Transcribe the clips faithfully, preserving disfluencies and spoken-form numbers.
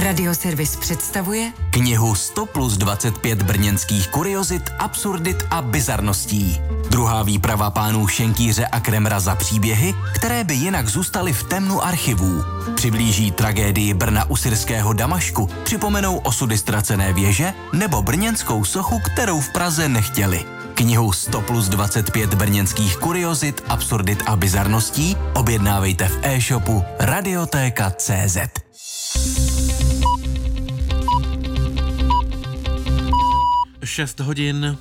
Radioservis představuje knihu sto plus dvacet pět brněnských kuriozit, absurdit a bizarností. Druhá výprava pánů Šenkýře a Kremra za příběhy, které by jinak zůstaly v temnu archivů. Přiblíží tragédii Brna u syrského Damašku, připomenou osudy ztracené věže nebo brněnskou sochu, kterou v Praze nechtěli. Knihu sto plus dvacet pět brněnských kuriozit, absurdit a bizarností objednávejte v e-shopu radiotéka tečka cé zet. šest hodin.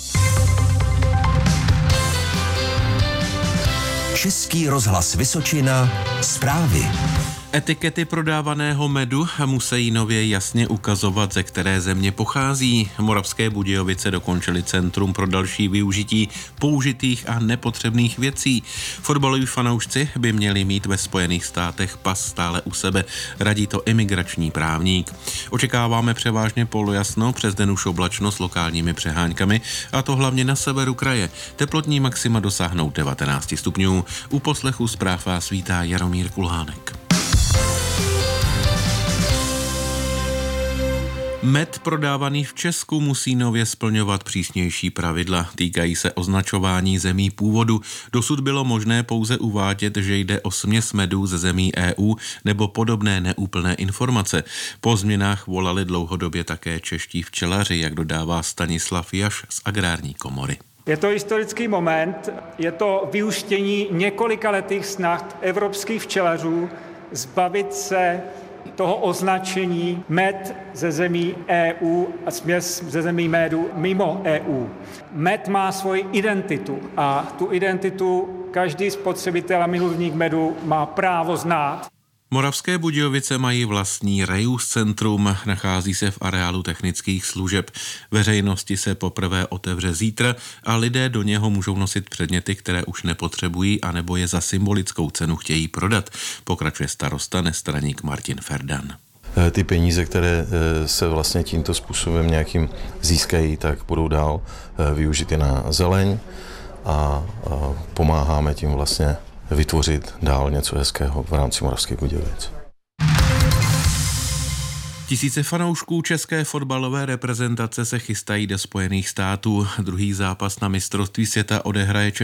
Český rozhlas Vysočina, zprávy. Etikety prodávaného medu musí nově jasně ukazovat, ze které země pochází. Moravské Budějovice dokončily centrum pro další využití použitých a nepotřebných věcí. Fotbaloví fanoušci by měli mít ve Spojených státech pas stále u sebe, radí to imigrační právník. Očekáváme převážně polojasno, přes den už oblačno s lokálními přehánkami, a to hlavně na severu kraje. Teplotní maxima dosáhnou devatenáct stupňů. U poslechu zpráv vás vítá Jaromír Kulhánek. Med prodávaný v Česku musí nově splňovat přísnější pravidla. Týkají se označování zemí původu. Dosud bylo možné pouze uvádět, že jde o směs medů ze zemí E U nebo podobné neúplné informace. Po změnách volali dlouhodobě také čeští včelaři, jak dodává Stanislav Jaš z Agrární komory. Je to historický moment, je to vyústění několikaletých snah evropských včelařů zbavit se toho označení med ze zemí E U a směs ze zemí medu mimo E U. Med má svoji identitu a tu identitu každý spotřebitel a milovník medu má právo znát. Moravské Budějovice mají vlastní reuse centrum, nachází se v areálu technických služeb. Veřejnosti se poprvé otevře zítra a lidé do něho můžou nosit předměty, které už nepotřebují, anebo je za symbolickou cenu chtějí prodat, pokračuje starosta nestraník Martin Ferdan. Ty peníze, které se vlastně tímto způsobem nějakým získají, tak budou dál využity na zeleň a pomáháme tím vlastně vytvořit dál něco hezkého v rámci Moravských Budějovic. Tisíce fanoušků české fotbalové reprezentace se chystají do Spojených států. Druhý zápas na mistrovství světa odehraje